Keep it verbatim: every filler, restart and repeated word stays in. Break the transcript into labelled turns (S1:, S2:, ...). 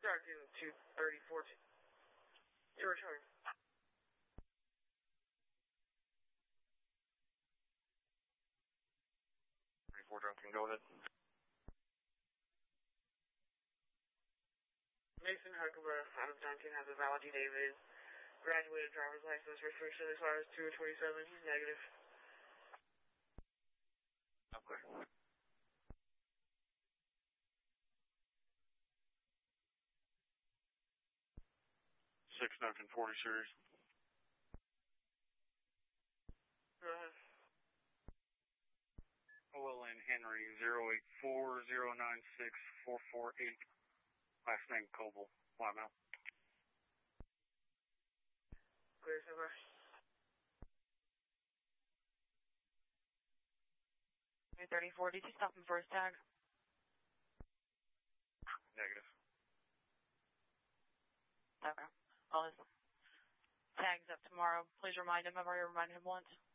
S1: Start to two thirty fourteen. Your return.
S2: thirty-four Duncan, go ahead.
S1: Mason Huckleberry, out of nineteen, has a valid David. Graduated driver's license, restriction as far as two twenty-seven. He's negative.
S2: Okay. six Duncan, forty series.
S1: Go ahead.
S2: O L N Henry, zero eight four zero nine six four four eight. Last name Coble. Fly out.
S1: Clear, so far. two thirty-four, did you stop him for his tag?
S2: Negative.
S1: Okay. Well, his tag's up tomorrow. Please remind him. I've already reminded him once.